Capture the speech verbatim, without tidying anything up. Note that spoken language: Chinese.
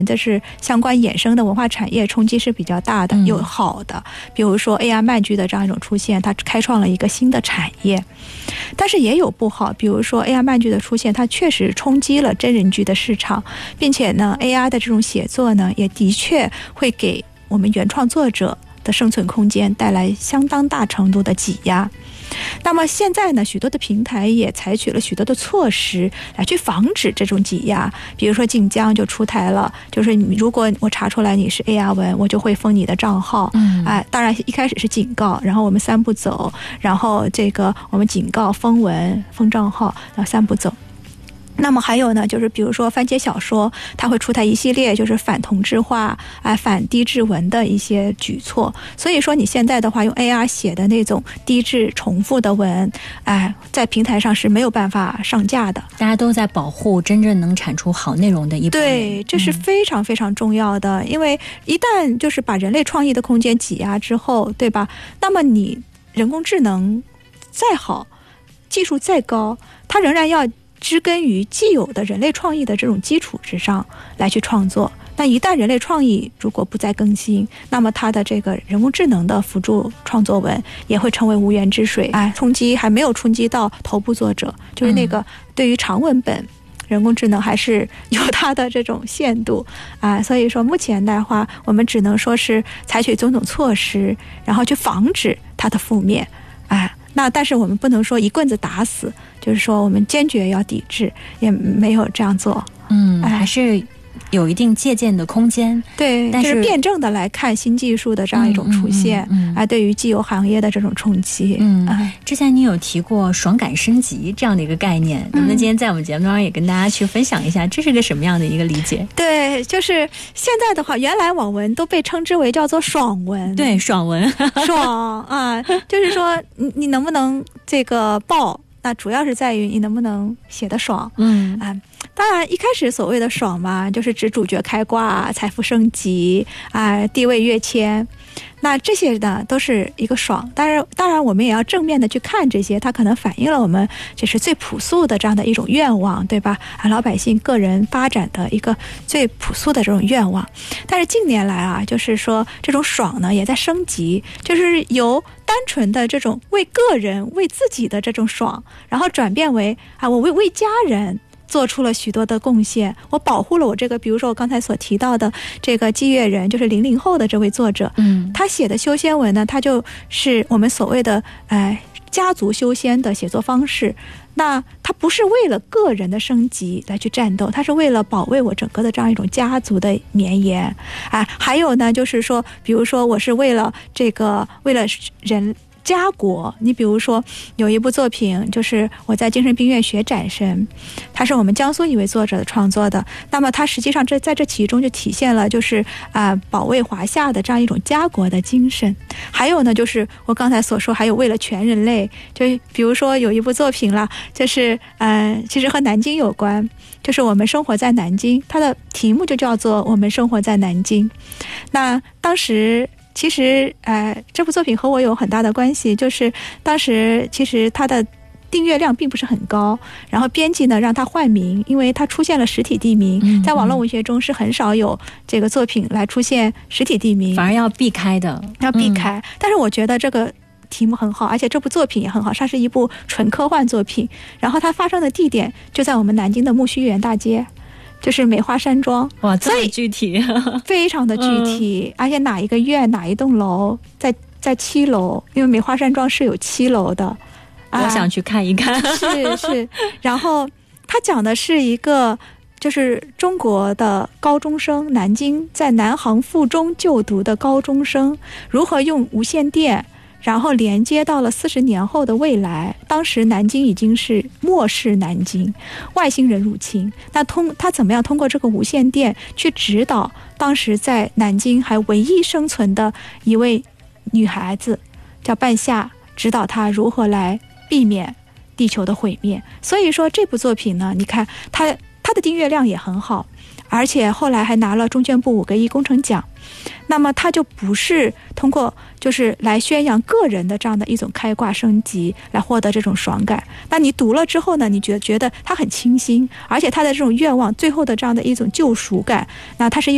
这是相关衍生的文化产业冲击是比较大的，有好的，比如说 A R 漫剧的这样一种出现，它开创了一个新的产业，但是也有不好，比如说 A R 漫剧的出现，它确实冲击了真人剧的市场，并且呢 A R 的这种写作呢，也的确会给我们原创作者的生存空间带来相当大程度的挤压。那么现在呢，许多的平台也采取了许多的措施来去防止这种挤压，比如说晋江就出台了，就是如果我查出来你是 A R 文，我就会封你的账号。嗯，哎，当然一开始是警告，然后我们三步走，然后这个我们警告、封文、封账号，然后三步走。那么还有呢，就是比如说番茄小说，它会出台一系列就是反同质化、哎、反低质文的一些举措。所以说你现在的话，用 A R 写的那种低质重复的文，哎，在平台上是没有办法上架的。 大家都在保护真正能产出好内容的一部分。 对，这是非常非常重要的，嗯、因为一旦就是把人类创意的空间挤压之后，对吧？那么你人工智能再好，技术再高，它仍然要植根于既有的人类创意的这种基础之上来去创作。那一旦人类创意如果不再更新，那么它的这个人工智能的辅助创作文也会成为无源之水。哎，冲击还没有冲击到头部作者，就是那个对于长文本、嗯、人工智能还是有它的这种限度啊。所以说目前的话，我们只能说是采取种种措施，然后去防止它的负面。哎，那但是我们不能说一棍子打死，就是说我们坚决要抵制，也没有这样做。 嗯，还是有一定借鉴的空间。 对，但是、就是、辩证的来看新技术的这样一种出现，嗯嗯嗯、啊，对于既有行业的这种冲击。 嗯，啊、之前你有提过爽感升级这样的一个概念，能不能今天在我们节目当中也跟大家去分享一下，这是个什么样的一个理解？ 对，就是现在的话，原来网文都被称之为叫做爽文。 对，爽文， 爽啊，就是说你你能不能这个爆？那主要是在于你能不能写得爽。嗯啊，当然一开始所谓的爽嘛，就是指主角开挂、财富升级啊、地位跃迁。那这些呢都是一个爽，当然当然我们也要正面的去看这些，它可能反映了我们就是最朴素的这样的一种愿望，对吧？啊，老百姓个人发展的一个最朴素的这种愿望。但是近年来啊，就是说这种爽呢也在升级，就是由单纯的这种为个人为自己的这种爽，然后转变为啊我为为家人做出了许多的贡献，我保护了我这个，比如说我刚才所提到的这个季月人，就是零零后的这位作者，嗯，他写的修仙文呢，他就是我们所谓的呃家族修仙的写作方式。那他不是为了个人的升级来去战斗，他是为了保卫我整个的这样一种家族的绵延。啊，还有呢，就是说，比如说我是为了这个，为了人。家国，你比如说有一部作品，就是我在精神病院学斩神，它是我们江苏一位作者的创作的。那么它实际上这在这其中就体现了就是啊、呃、保卫华夏的这样一种家国的精神。还有呢，就是我刚才所说，还有为了全人类，就比如说有一部作品啦，就是呃其实和南京有关，就是我们生活在南京，它的题目就叫做我们生活在南京。那当时其实呃这部作品和我有很大的关系，就是当时其实它的订阅量并不是很高，然后编辑呢让它换名，因为它出现了实体地名，嗯嗯在网络文学中是很少有这个作品来出现实体地名， 反而要避开的， 要避开、嗯、但是我觉得这个题目很好，而且这部作品也很好，它是一部纯科幻作品，然后它发生的地点就在我们南京的木樨园大街，就是梅花山庄。 哇，这么具体， 非常的具体、嗯、而且哪一个院哪一栋楼在在七楼，因为梅花山庄是有七楼的。 我想去看一看、 啊、是是然后他讲的是一个就是中国的高中生，南京在南航附中就读的高中生如何用无线电然后连接到了四十年后的未来。当时南京已经是末世南京，外星人入侵，那通他怎么样通过这个无线电去指导当时在南京还唯一生存的一位女孩子叫半夏，指导她如何来避免地球的毁灭。所以说这部作品呢，你看它它的订阅量也很好，而且后来还拿了中宣部五个亿工程奖。那么它就不是通过就是来宣扬个人的这样的一种开挂升级来获得这种爽感。那你读了之后呢，你觉觉得它很清新，而且它的这种愿望最后的这样的一种救赎感，那它是一